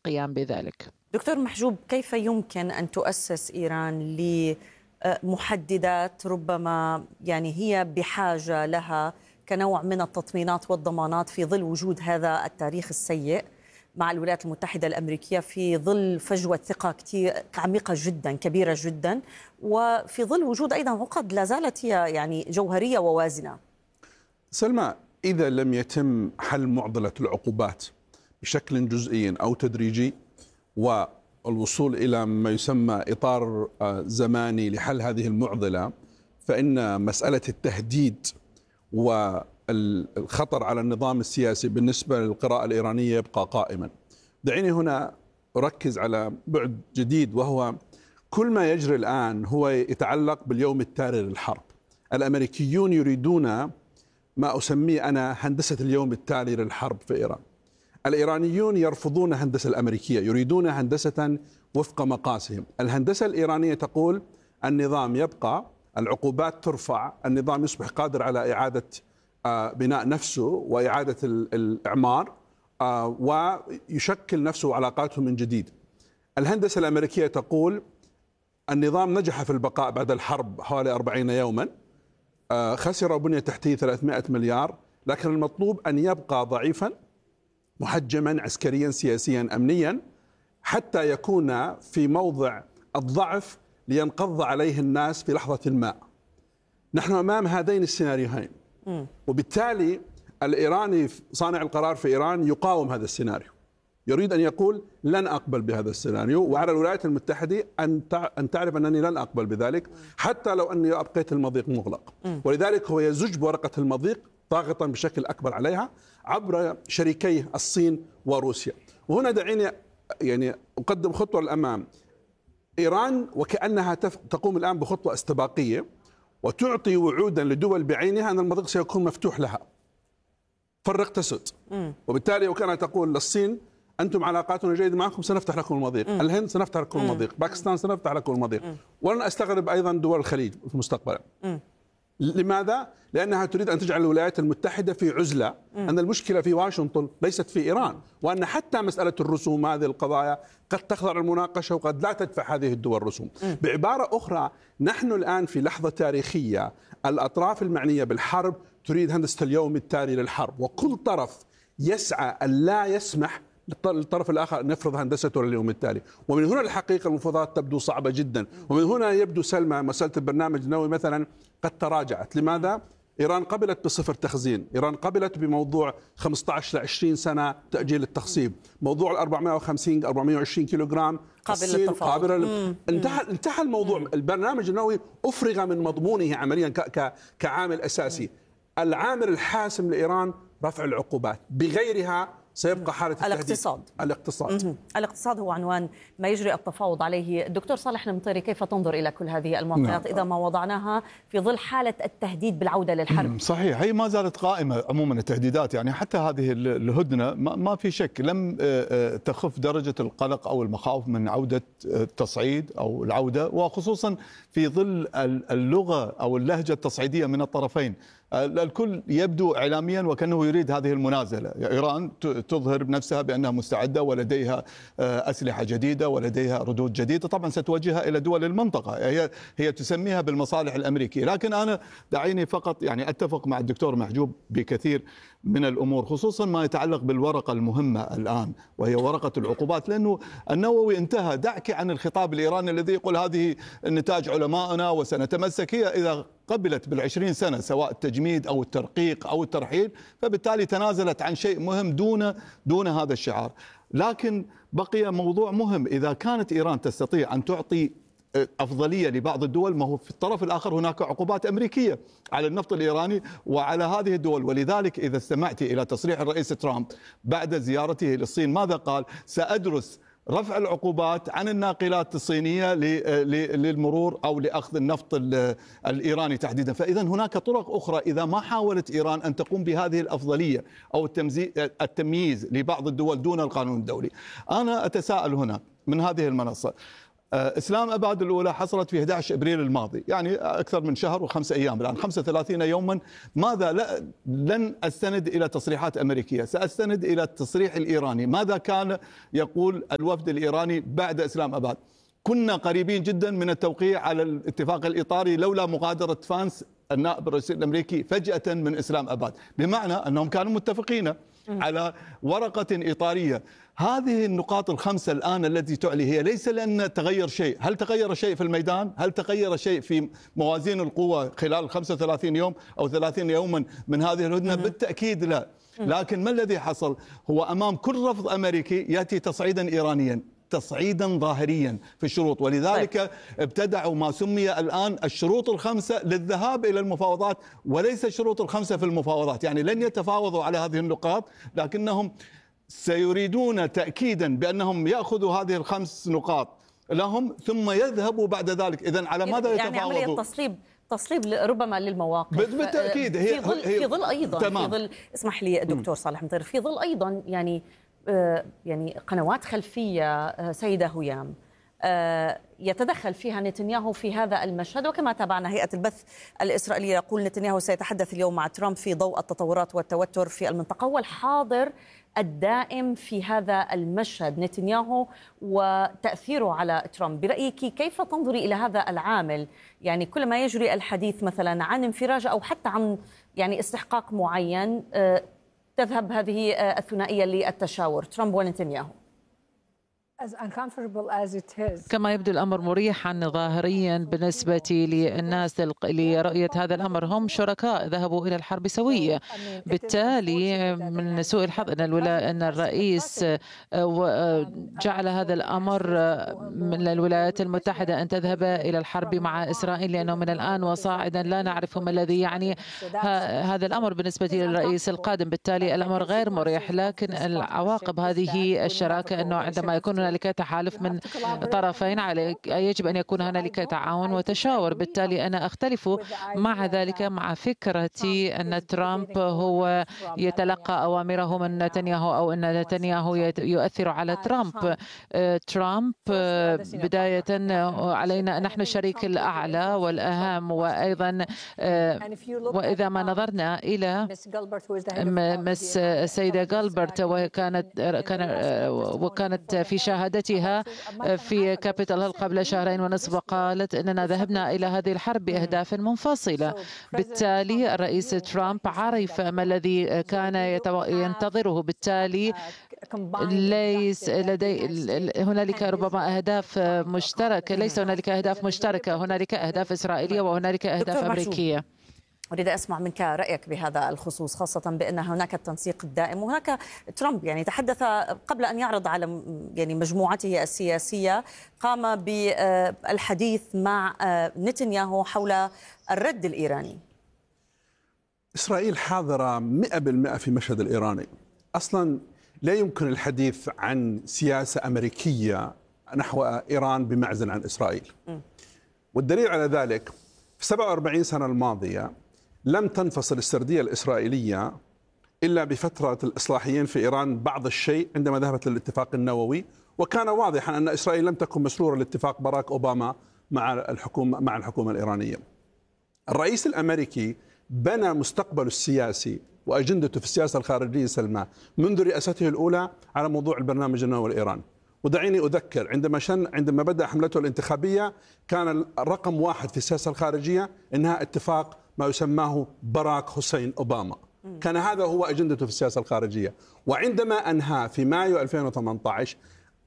القيام بذلك. دكتور محجوب، كيف يمكن أن تؤسس إيران لمحددات ربما يعني هي بحاجة لها كنوع من التطمينات والضمانات في ظل وجود هذا التاريخ السيء مع الولايات المتحدة الأمريكية، في ظل فجوة ثقة كتير عميقة جدا كبيرة جدا، وفي ظل وجود أيضا عقد لا زالت هي يعني جوهرية ووازنة؟ سلمى، إذا لم يتم حل معضلة العقوبات بشكل جزئي أو تدريجي والوصول إلى ما يسمى إطار زماني لحل هذه المعضلة، فإن مسألة التهديد والخطر على النظام السياسي بالنسبة للقراءة الإيرانية يبقى قائما. دعيني هنا أركز على بعد جديد، وهو كل ما يجري الآن هو يتعلق باليوم التالي للحرب. الأمريكيون يريدون ما أسميه أنا هندسة اليوم التالي للحرب في إيران. الإيرانيون يرفضون الهندسة الأمريكية، يريدون هندسة وفق مقاسهم. الهندسة الإيرانية تقول النظام يبقى، العقوبات ترفع، النظام يصبح قادر على إعادة بناء نفسه وإعادة الإعمار ويشكل نفسه وعلاقاته من جديد. الهندسة الأمريكية تقول النظام نجح في البقاء بعد الحرب حوالي 40 يوما، خسر بنية تحتية 300 مليار، لكن المطلوب أن يبقى ضعيفا محجما عسكريا سياسيا أمنيا حتى يكون في موضع الضعف لينقض عليه الناس في لحظة ما. نحن أمام هذين السيناريوهين، وبالتالي الإيراني صانع القرار في إيران يقاوم هذا السيناريو، يريد أن يقول لن أقبل بهذا السيناريو، وعلى الولايات المتحدة أن تعرف أنني لن أقبل بذلك حتى لو أني أبقيت المضيق مغلق. ولذلك هو يزج بورقة المضيق ضاغطا بشكل أكبر عليها عبر شريكيه الصين وروسيا. وهنا دعيني يعني أقدم خطوة للأمام. إيران وكأنها تقوم الآن بخطوة استباقية وتعطي وعودا لدول بعينها أن المضيق سيكون مفتوح لها، فرق تسد. وبالتالي وكانت تقول للصين أنتم علاقاتنا جيدة معكم، سنفتح لكم المضيق. الهند سنفتح لكم المضيق، باكستان سنفتح لكم المضيق. ولن أستغرب أيضا دول الخليج في المستقبل. لماذا؟ لأنها تريد أن تجعل الولايات المتحدة في عزلة، أن المشكلة في واشنطن ليست في إيران، وأن حتى مسألة الرسوم هذه القضايا قد تخضع المناقشة وقد لا تدفع هذه الدول الرسوم. بعبارة أخرى، نحن الآن في لحظة تاريخية، الأطراف المعنية بالحرب تريد هندسة اليوم التالي للحرب، وكل طرف يسعى أن لا يسمح للطرف الآخر أن يفرض هندسته لليوم التالي. ومن هنا الحقيقة المفاوضات تبدو صعبة جدا، ومن هنا يبدو سلمى مسألة البرنامج النووي مثلا قد تراجعت. لماذا؟ إيران قبلت بصفر تخزين، إيران قبلت بموضوع 15 ل 20 سنة تأجيل التخصيب، موضوع ال 450 420 كيلوغرام انتهى الموضوع. البرنامج النووي أفرغ من مضمونه عمليا كعامل أساسي. العامل الحاسم لإيران رفع العقوبات، بغيرها سيبقى حالة الاقتصاد هو عنوان ما يجري التفاوض عليه. الدكتور صالح المطيري، كيف تنظر إلى كل هذه المعطيات إذا ما وضعناها في ظل حالة التهديد بالعودة للحرب؟ صحيح، هي ما زالت قائمة عموما التهديدات، يعني حتى هذه الهدنة ما في شك لم تخف درجة القلق أو المخاوف من عودة التصعيد أو العودة، وخصوصا في ظل اللغة أو اللهجة التصعيدية من الطرفين. الكل يبدو إعلاميا وكأنه يريد هذه المنازلة. إيران تظهر بنفسها بأنها مستعدة ولديها أسلحة جديدة ولديها ردود جديدة، طبعا ستوجهها إلى دول المنطقة، هي تسميها بالمصالح الأمريكية. لكن أنا دعيني فقط يعني أتفق مع الدكتور محجوب بكثير من الأمور، خصوصا ما يتعلق بالورقة المهمة الآن وهي ورقة العقوبات، لأنه النووي انتهى. دعك عن الخطاب الإيراني الذي يقول هذه نتاج علمائنا وسنتمسك. هي إذا قبلت بال20 سنة سواء التجميد أو الترقيق أو الترحيل، فبالتالي تنازلت عن شيء مهم دون هذا الشعار. لكن بقي موضوع مهم، إذا كانت إيران تستطيع أن تعطي أفضلية لبعض الدول، ما هو في الطرف الآخر هناك عقوبات أمريكية على النفط الإيراني وعلى هذه الدول. ولذلك إذا استمعت إلى تصريح الرئيس ترامب بعد زيارته للصين، ماذا قال؟ سأدرس رفع العقوبات عن الناقلات الصينية للمرور أو لأخذ النفط الإيراني تحديدا. فإذا هناك طرق أخرى إذا ما حاولت إيران أن تقوم بهذه الأفضلية أو التمييز لبعض الدول دون القانون الدولي. أنا أتساءل هنا من هذه المنصة، إسلام أباد الأولى حصلت في 11 أبريل الماضي، يعني أكثر من شهر و5 أيام، الآن 35 يوما. ماذا؟ لن أستند إلى تصريحات أمريكية، سأستند إلى التصريح الإيراني. ماذا كان يقول الوفد الإيراني بعد إسلام أباد؟ كنا قريبين جدا من التوقيع على الاتفاق الإطاري لولا مغادرة فانس النائب الرئيسي الأمريكي فجأة من إسلام أباد، بمعنى أنهم كانوا متفقين على ورقة إطارية. هذه النقاط الخمسة الآن التي تعلي هي ليس لأن تغير شيء. هل تغير شيء في الميدان؟ هل تغير شيء في موازين القوة خلال 35 يوم أو 30 يوما من هذه الهدنة؟ بالتأكيد لا. لكن ما الذي حصل؟ هو أمام كل رفض أمريكي يأتي تصعيدا إيرانيا، تصعيدا ظاهريا في الشروط، ولذلك ابتدعوا ما سمي الآن الشروط الخمسة للذهاب إلى المفاوضات، وليس الشروط الخمسة في المفاوضات. يعني لن يتفاوضوا على هذه النقاط، لكنهم سيريدون تأكيدا بأنهم يأخذوا هذه ال5 نقاط لهم ثم يذهبوا بعد ذلك. إذن على ماذا يتفاوضوا؟ يعني عملية تصليب ربما للمواقف. بالتأكيد هي في ظل أيضا تمام. في ظل، اسمح لي دكتور صالح مطير، في ظل أيضا يعني قنوات خلفية سيدة هيام يتدخل فيها نتنياهو في هذا المشهد، وكما تابعنا هيئة البث الإسرائيلية يقول نتنياهو سيتحدث اليوم مع ترامب في ضوء التطورات والتوتر في المنطقة والحاضر الدائم في هذا المشهد نتنياهو وتأثيره على ترامب. برأيك كيف تنظري إلى هذا العامل؟ يعني كل ما يجري الحديث مثلا عن انفراج أو حتى عن يعني استحقاق معين تذهب هذه الثنائية للتشاور ترامب ونتنياهو. كما يبدو الأمر مريحا ظاهريا بالنسبة للناس لرؤية هذا الأمر، هم شركاء ذهبوا إلى الحرب سوية. بالتالي من سوء الحظ أن الرئيس جعل هذا الأمر من الولايات المتحدة أن تذهب إلى الحرب مع إسرائيل، لأنه من الآن وصاعدا لا نعرف ما الذي يعني هذا الأمر بالنسبة للرئيس القادم. بالتالي الأمر غير مريح، لكن العواقب هذه الشراكة أنه عندما يكون هنالك تحالف من طرفين يجب أن يكون هنالك تعاون وتشاور. بالتالي أنا أختلف مع ذلك مع فكرتي أن ترامب هو يتلقى أوامره من نتنياهو أو أن نتنياهو يؤثر على ترامب. ترامب بداية علينا نحن الشريك الأعلى والأهم، وأيضا وإذا ما نظرنا إلى مس السيدة غالبرت وكانت في شهادتها في كابيتال هيل قبل 2.5 شهر وقالت أننا ذهبنا إلى هذه الحرب بأهداف منفصلة. بالتالي الرئيس ترامب عرف ما الذي كان ينتظره. بالتالي ليس هنالك ربما أهداف مشتركة، ليس هنالك أهداف مشتركة، هنالك أهداف إسرائيلية وهنالك أهداف أمريكية. أريد أسمع منك رأيك بهذا الخصوص، خاصة بأن هناك التنسيق الدائم وهناك ترامب يعني تحدث قبل أن يعرض على يعني مجموعته السياسية، قام بالحديث مع نتنياهو حول الرد الإيراني. إسرائيل حاضرة 100% في المشهد الإيراني. أصلا لا يمكن الحديث عن سياسة أمريكية نحو إيران بمعزل عن إسرائيل. والدليل على ذلك في 47 سنة الماضية لم تنفصل السردية الإسرائيلية إلا بفترة الإصلاحيين في إيران بعض الشيء عندما ذهبت للاتفاق النووي، وكان واضحا أن إسرائيل لم تكن مسرورة لاتفاق باراك أوباما مع الحكومة الإيرانية. الرئيس الأمريكي بنى مستقبله السياسي وأجندته في السياسة الخارجية سلمى منذ رئاسته الأولى على موضوع البرنامج النووي الإيراني. ودعيني أذكر عندما بدأ حملته الانتخابية كان الرقم 1 في السياسة الخارجية إنها اتفاق ما يسماه باراك حسين أوباما. كان هذا هو أجندته في السياسة الخارجية. وعندما أنهى في مايو 2018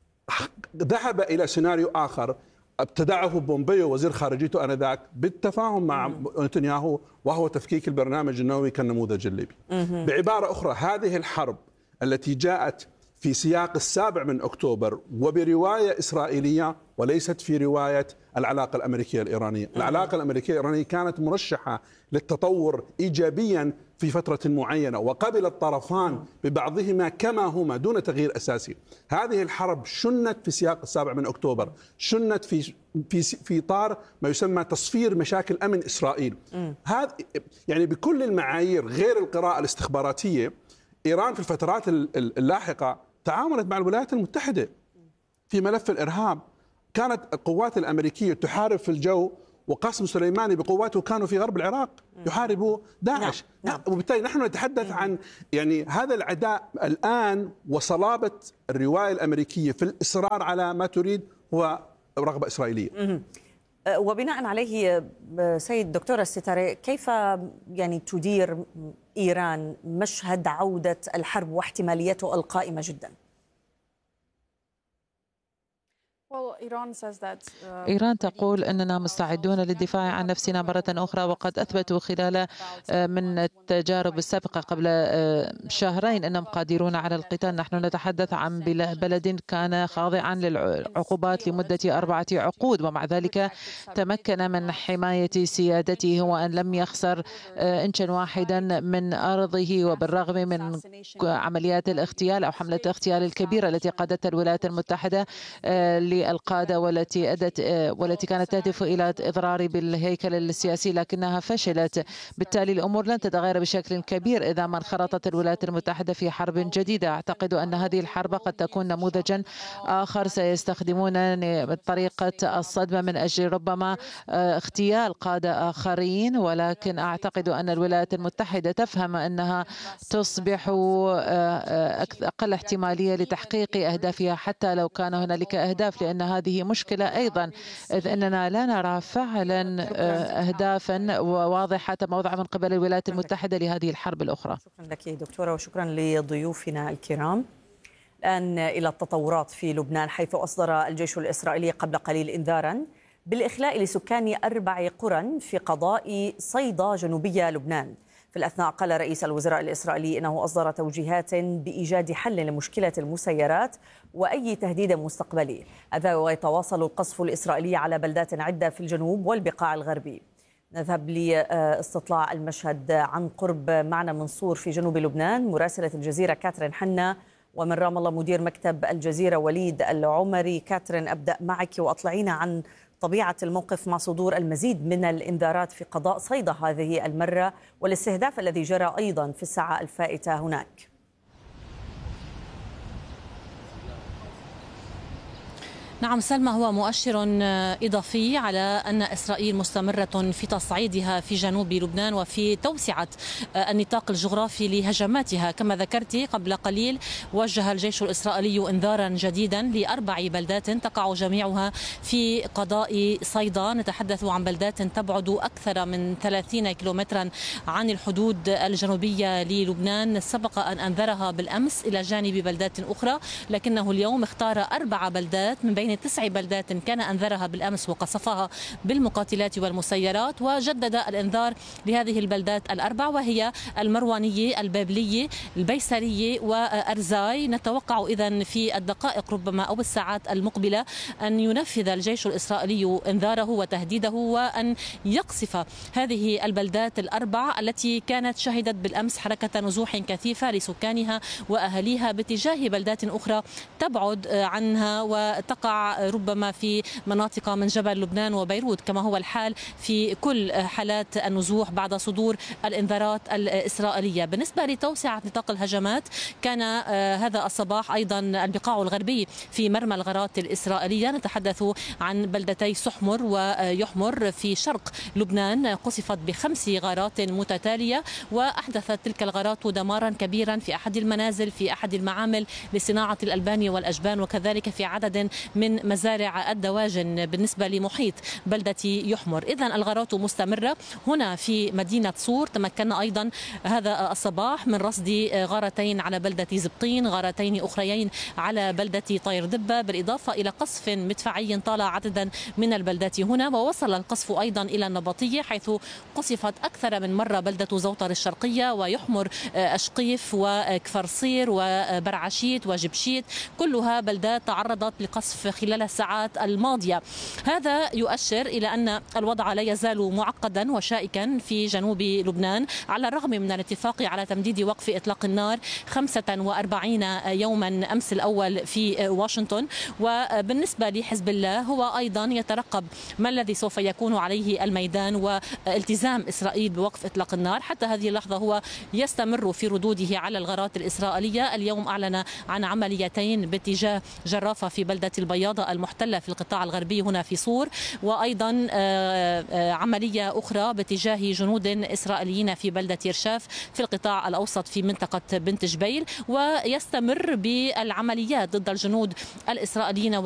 ذهب إلى سيناريو آخر ابتدعه بومبيو وزير خارجيته آنذاك بالتفاهم مع نتنياهو، وهو تفكيك البرنامج النووي كالنموذج الليبي. بعبارة أخرى، هذه الحرب التي جاءت في سياق 7 أكتوبر وبرواية إسرائيلية وليست في رواية العلاقة الأمريكية الإيرانية. العلاقة الأمريكية الإيرانية كانت مرشحة للتطور إيجابيا في فترة معينة، وقبل الطرفان ببعضهما كما هما دون تغيير أساسي. هذه الحرب شنت في سياق 7 أكتوبر، شنت في إطار ما يسمى تصفير مشاكل أمن إسرائيل. هذا يعني بكل المعايير غير القراءة الاستخباراتية. إيران في الفترات اللاحقة تعاونت مع الولايات المتحدة في ملف الإرهاب، كانت القوات الأمريكية تحارب في الجو، وقاسم سليماني بقواته كانوا في غرب العراق يحاربوا داعش. نعم. وبالتالي نحن نتحدث عن يعني هذا العداء الآن، وصلابة الرواية الأمريكية في الإصرار على ما تريد هو رغبة إسرائيلية. وبناء عليه سيد دكتور الستاري، كيف يعني تدير إيران مشهد عودة الحرب واحتماليته القائمة جدا؟ إيران تقول أننا مستعدون للدفاع عن نفسنا مرة أخرى، وقد أثبتوا خلال من التجارب السابقة قبل شهرين أنهم قادرون على القتال. نحن نتحدث عن بلد كان خاضعا للعقوبات لمدة 4 عقود، ومع ذلك تمكن من حماية سيادته وأن لم يخسر إنشا واحدا من أرضه، وبالرغم من عمليات الاغتيال أو حملة الاغتيال الكبيرة التي قادتها الولايات المتحدة للقادة والتي كانت تهدف إلى إضرار بالهيكل السياسي، لكنها فشلت. بالتالي الأمور لن تتغير بشكل كبير إذا ما انخرطت الولايات المتحدة في حرب جديدة. أعتقد أن هذه الحرب قد تكون نموذجا آخر سيستخدمون طريقة الصدمة من أجل ربما اغتيال قادة آخرين، ولكن أعتقد أن الولايات المتحدة تفهم أنها تصبح أقل احتمالية لتحقيق أهدافها حتى لو كان هنالك أهداف، لأن هذه مشكلة أيضا، إذ أننا لا نرى فعلا أهدافا واضحة موضعة من قبل الولايات المتحدة لهذه الحرب الأخرى. شكرا لك دكتورة، وشكرا لضيوفنا الكرام. الآن إلى التطورات في لبنان، حيث أصدر الجيش الإسرائيلي قبل قليل إنذارا بالإخلاء لسكان 4 قرى في قضاء صيدا جنوبية لبنان. في الأثناء قال رئيس الوزراء الإسرائيلي إنه أصدر توجيهات بإيجاد حل لمشكلة المسيرات وأي تهديد مستقبلي. هذا ويتواصل القصف الإسرائيلي على بلدات عدة في الجنوب والبقاع الغربي. نذهب لاستطلاع المشهد عن قرب معنا منصور في جنوب لبنان، مراسلة الجزيرة كاترين حنا، ومن رام الله مدير مكتب الجزيرة وليد العمري. كاترين، أبدأ معك وأطلعينا عن طبيعة الموقف مع صدور المزيد من الإنذارات في قضاء صيدا هذه المرة، والاستهداف الذي جرى أيضا في الساعة الفائتة هناك. نعم سلمى، هو مؤشر إضافي على أن إسرائيل مستمرة في تصعيدها في جنوب لبنان وفي توسعة النطاق الجغرافي لهجماتها. كما ذكرت قبل قليل، وجه الجيش الإسرائيلي إنذارا جديدا ل4 بلدات تقع جميعها في قضاء صيدا. نتحدث عن بلدات تبعد أكثر من 30 كيلومترا عن الحدود الجنوبية للبنان. سبق أن أنذرها بالأمس إلى جانب بلدات أخرى، لكنه اليوم اختار 4 بلدات من بين 9 بلدات كان أنذرها بالأمس وقصفها بالمقاتلات والمسيرات، وجدد الإنذار لهذه البلدات ال4 وهي المروانية، البابلية، البيسرية وأرزاي. نتوقع إذن في الدقائق ربما أو الساعات المقبلة أن ينفذ الجيش الإسرائيلي إنذاره وتهديده، وأن يقصف هذه البلدات ال4 التي كانت شهدت بالأمس حركة نزوح كثيفة لسكانها وأهليها باتجاه بلدات أخرى تبعد عنها وتقع ربما في مناطق من جبل لبنان وبيروت، كما هو الحال في كل حالات النزوح بعد صدور الإنذارات الإسرائيلية. بالنسبة لتوسعة نطاق الهجمات، كان هذا الصباح أيضا البقاع الغربي في مرمى الغارات الإسرائيلية. نتحدث عن بلدتي سحمر ويحمر في شرق لبنان، قصفت ب5 غارات متتالية، وأحدثت تلك الغارات دمارا كبيرا في أحد المنازل، في أحد المعامل لصناعة الألبان والأجبان، وكذلك في عدد من مزارع الدواجن بالنسبة لمحيط بلدة يحمر. إذن الغارات مستمرة. هنا في مدينة صور تمكنا أيضا هذا الصباح من رصد غارتين على بلدة زبطين، غارتين أخريين على بلدة طير دبة، بالإضافة إلى قصف مدفعي طال عددا من البلدات هنا. ووصل القصف أيضا إلى النبطية، حيث قصفت أكثر من مرة بلدة زوطر الشرقية ويحمر أشقيف وكفرصير وبرعشيت وجبشيت، كلها بلدات تعرضت لقصف خلال الساعات الماضية. هذا يؤشر إلى أن الوضع لا يزال معقدا وشائكا في جنوب لبنان، على الرغم من الاتفاق على تمديد وقف إطلاق النار 45 يوما أمس الأول في واشنطن. وبالنسبة لحزب الله، هو أيضا يترقب ما الذي سوف يكون عليه الميدان والتزام إسرائيل بوقف إطلاق النار. حتى هذه اللحظة هو يستمر في ردوده على الغارات الإسرائيلية. اليوم أعلن عن عمليتين باتجاه جرافة في بلدة البياض الرياضة المحتلة في القطاع الغربي هنا في صور، وأيضا عملية أخرى باتجاه جنود إسرائيليين في بلدة يرشاف في القطاع الأوسط في منطقة بنت جبيل، ويستمر بالعمليات ضد الجنود الإسرائيليين